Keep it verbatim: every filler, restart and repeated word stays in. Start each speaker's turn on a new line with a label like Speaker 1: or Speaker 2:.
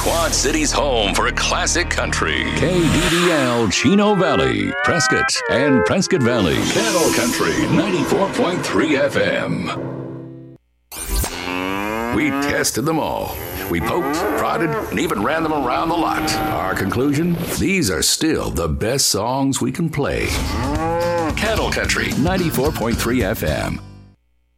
Speaker 1: Quad City's home for classic country. K D D L Chino Valley, Prescott, and Prescott Valley. Cattle Country ninety-four point three F M. We tested them all. We poked, prodded, and even ran them around the lot. Our conclusion? These are still the best songs we can play. Cattle Country ninety-four point three F M.